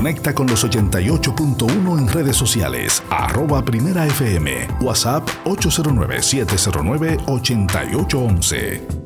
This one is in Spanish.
Conecta con los 88.1 en redes sociales, @Primera FM, WhatsApp 809-709-8811.